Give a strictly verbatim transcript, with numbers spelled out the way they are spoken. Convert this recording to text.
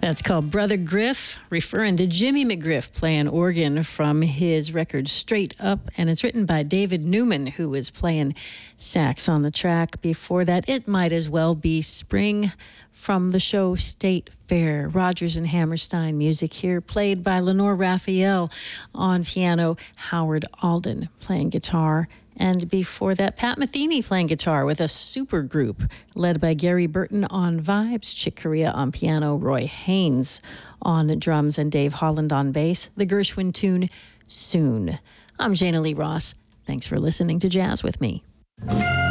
That's called Brother Griff, referring to Jimmy McGriff playing organ from his record Straight Up. And it's written by David Newman, who was playing sax on the track. Before that, It Might As Well Be Spring from the show State Fair. Rodgers and Hammerstein music here, played by Lenore Raphael on piano, Howard Alden playing guitar. And before that, Pat Metheny playing guitar with a super group led by Gary Burton on vibes, Chick Corea on piano, Roy Haynes on drums, and Dave Holland on bass. The Gershwin tune, Soon. I'm Jana Lee Ross. Thanks for listening to Jazz with Me.